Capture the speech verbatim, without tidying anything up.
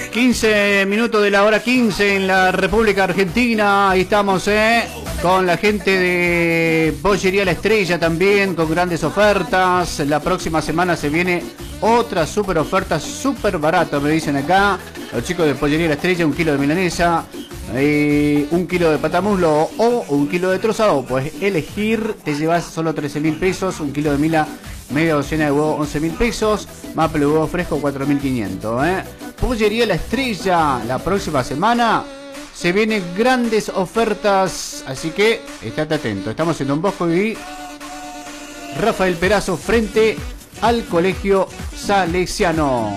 quince minutos de la hora quince en la República Argentina. Ahí estamos, eh, con la gente de Pollería La Estrella también, con grandes ofertas. La próxima semana se viene otra super oferta, super barata, me dicen acá. Los chicos de Pollería La Estrella, un kilo de milanesa, eh, un kilo de patamuslo o un kilo de trozado. Pues elegir, te llevas solo trece mil pesos, un kilo de mila, media docena de huevo, once mil pesos, maple de huevo fresco, cuatro mil quinientos, eh. Pollería La Estrella, la próxima semana se vienen grandes ofertas, así que estate atento. Estamos en Don Bosco y Rafael Perazo frente al Colegio Salesiano.